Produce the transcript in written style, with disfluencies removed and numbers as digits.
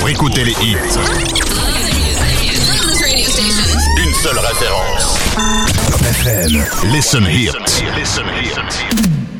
pour écouter les hits. Une seule référence. Top FM. Listen Hits.